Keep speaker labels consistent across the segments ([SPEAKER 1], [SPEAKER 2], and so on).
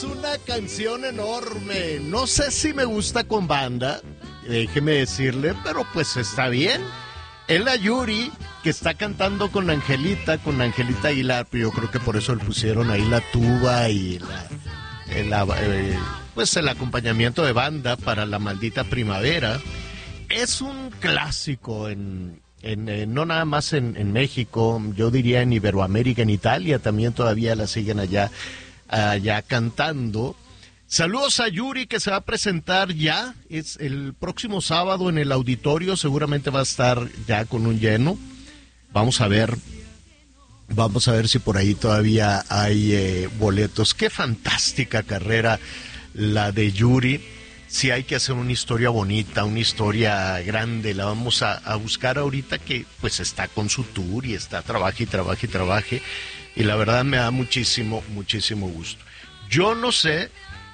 [SPEAKER 1] Es una canción enorme. No sé si me gusta con banda, déjeme decirle, pero pues está bien. Es la Yuri que está cantando con Angelita Aguilar, pero yo creo que por eso le pusieron ahí la tuba y pues el acompañamiento de banda para La Maldita Primavera. Es un clásico no nada más en México, yo diría en Iberoamérica, en Italia también todavía la siguen allá cantando. Saludos a Yuri, que se va a presentar ya, es el próximo sábado en el auditorio, seguramente va a estar ya con un lleno. Vamos a ver si por ahí todavía hay boletos. Qué fantástica carrera la de Yuri. Sí, hay que hacer una historia bonita, una historia grande. La vamos a buscar ahorita, que pues está con su tour y está trabaje. Y la verdad me da muchísimo gusto. Yo no sé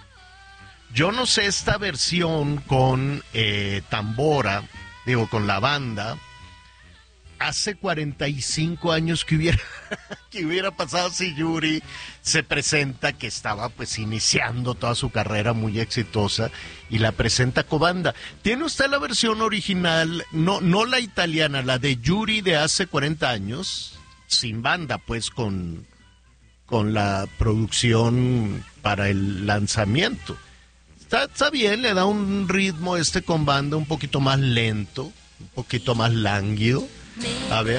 [SPEAKER 1] esta versión con tambora, con la banda. Hace 45 años que hubiera pasado si Yuri se presenta, que estaba pues iniciando toda su carrera muy exitosa, y la presenta con banda. ¿Tiene usted la versión original, no la italiana, la de Yuri de hace 40 años, sin banda, pues con la producción para el lanzamiento? Está bien, le da un ritmo con banda un poquito más lento, un poquito más lánguido. A ver.